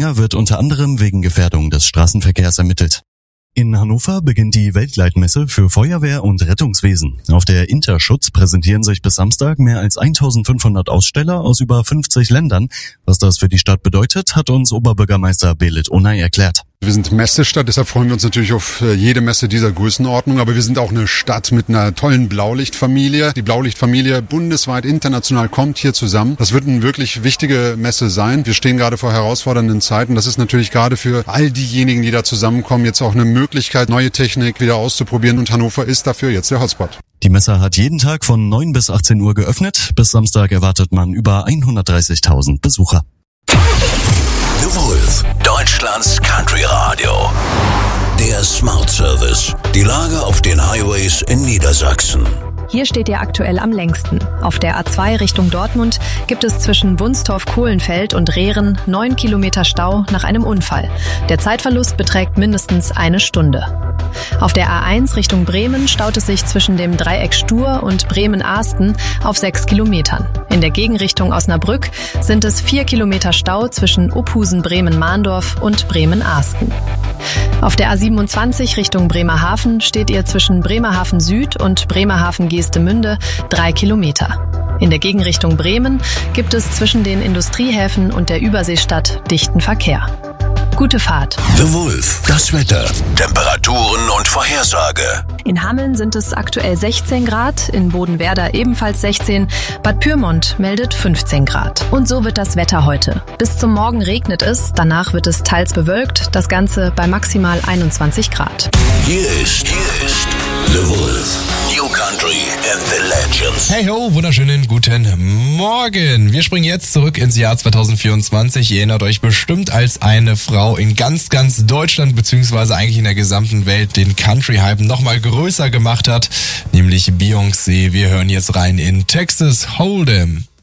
Fußgänger wird unter anderem wegen Gefährdung des Straßenverkehrs ermittelt. In Hannover beginnt die Weltleitmesse für Feuerwehr und Rettungswesen. Auf der Interschutz präsentieren sich bis Samstag mehr als 1500 Aussteller aus über 50 Ländern. Was das für die Stadt bedeutet, hat uns Oberbürgermeister Belit Onay erklärt. Wir sind Messestadt, deshalb freuen wir uns natürlich auf jede Messe dieser Größenordnung. Aber wir sind auch eine Stadt mit einer tollen Blaulichtfamilie. Die Blaulichtfamilie bundesweit, international kommt hier zusammen. Das wird eine wirklich wichtige Messe sein. Wir stehen gerade vor herausfordernden Zeiten. Das ist natürlich gerade für all diejenigen, die da zusammenkommen, jetzt auch eine Möglichkeit, neue Technik wieder auszuprobieren. Und Hannover ist dafür jetzt der Hotspot. Die Messe hat jeden Tag von 9 bis 18 Uhr geöffnet. Bis Samstag erwartet man über 130.000 Besucher. The Wolf, Deutschlands Country Radio. Der Smart Service. Die Lage auf den Highways in Niedersachsen. Hier steht ihr aktuell am längsten. Auf der A2 Richtung Dortmund gibt es zwischen Wunstorf-Kohlenfeld und Rehren 9 Kilometer Stau nach einem Unfall. Der Zeitverlust beträgt mindestens 1 Stunde. Auf der A1 Richtung Bremen staut es sich zwischen dem Dreieck Stur und Bremen-Ahsten auf 6 Kilometern. In der Gegenrichtung Osnabrück sind es 4 Kilometer Stau zwischen Uphusen-Bremen-Mahndorf und Bremen-Ahsten. Auf der A27 Richtung Bremerhaven steht ihr zwischen Bremerhaven Süd und Bremerhaven-Geestemünde 3 Kilometer. In der Gegenrichtung Bremen gibt es zwischen den Industriehäfen und der Überseestadt dichten Verkehr. Gute Fahrt. The Wolf, das Wetter, Temperaturen und Vorhersage. In Hameln sind es aktuell 16 Grad, in Bodenwerder ebenfalls 16, Bad Pyrmont meldet 15 Grad. Und so wird das Wetter heute. Bis zum Morgen regnet es, danach wird es teils bewölkt, das Ganze bei maximal 21 Grad. Hier ist The Wolf, New Country and the Legends. Hey ho, wunderschönen guten Morgen. Wir springen jetzt zurück ins Jahr 2024. Ihr erinnert euch bestimmt, als eine Frau in ganz Deutschland beziehungsweise eigentlich in der gesamten Welt den Country-Hype nochmal größer gemacht hat, nämlich Beyoncé. Wir hören jetzt rein in Texas Hold'em.